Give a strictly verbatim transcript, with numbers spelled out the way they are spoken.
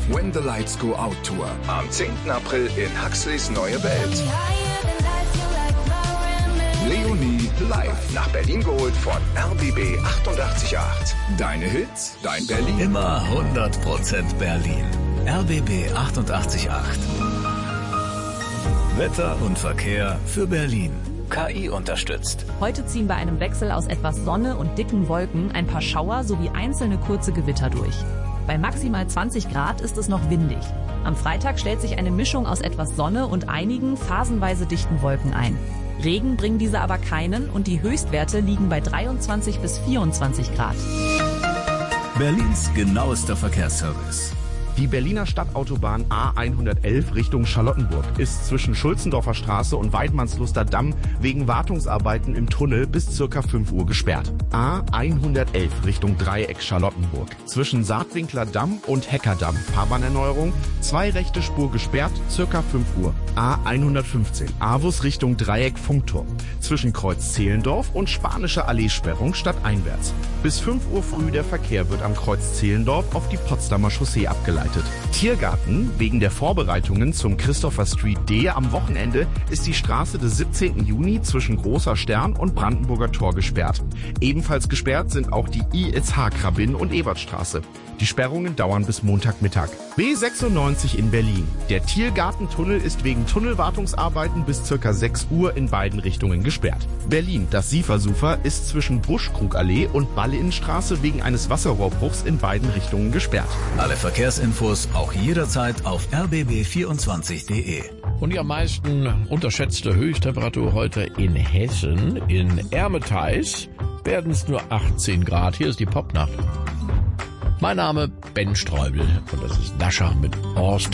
When the Lights Go Out Tour. Am zehnten April in Huxleys Neue Welt. Leonie live nach Berlin geholt von R B B achtundachtzig Komma acht. Deine Hits, dein Berlin. Immer hundert Prozent Berlin. R B B achtundachtzig Komma acht. Wetter und Verkehr für Berlin. K I unterstützt. Heute ziehen bei einem Wechsel aus etwas Sonne und dicken Wolken ein paar Schauer sowie einzelne kurze Gewitter durch. Bei maximal zwanzig Grad ist es noch windig. Am Freitag stellt sich eine Mischung aus etwas Sonne und einigen phasenweise dichten Wolken ein. Regen bringen diese aber keinen und die Höchstwerte liegen bei dreiundzwanzig bis vierundzwanzig Grad. Berlins genauester Verkehrsservice. Die Berliner Stadtautobahn A hundertelf Richtung Charlottenburg ist zwischen Schulzendorfer Straße und Weidmannsluster Damm wegen Wartungsarbeiten im Tunnel bis circa fünf Uhr gesperrt. A hundertelf Richtung Dreieck Charlottenburg. Zwischen Saatwinkler Damm und Heckerdamm Fahrbahnerneuerung, zwei rechte Spur gesperrt, circa fünf Uhr. A hundertfünfzehn Avus Richtung Dreieck Funkturm. Zwischen Kreuz Zehlendorf und Spanische Allee Sperrung stadteinwärts. Bis fünf Uhr früh der Verkehr wird am Kreuz Zehlendorf auf die Potsdamer Chaussee abgeleitet. Tiergarten. Wegen der Vorbereitungen zum Christopher Street D am Wochenende ist die Straße des siebzehnten Juni zwischen Großer Stern und Brandenburger Tor gesperrt. Ebenfalls gesperrt sind auch die I S H-Krabin und Ebertstraße. Die Sperrungen dauern bis Montagmittag. B sechsundneunzig in Berlin. Der Tiergartentunnel ist wegen Tunnelwartungsarbeiten bis circa sechs Uhr in beiden Richtungen gesperrt. Berlin. Das Siefersufer ist zwischen Buschkrugallee und Ballinnstraße wegen eines Wasserrohrbruchs in beiden Richtungen gesperrt. Alle Verkehrsinfos auch jederzeit auf r b b vierundzwanzig punkt de. Und die am meisten unterschätzte Höchsttemperatur heute in Hessen. In Ermetheis werden es nur achtzehn Grad. Hier ist die Popnacht. Mein Name Ben Streubel und das ist Nascher mit Horst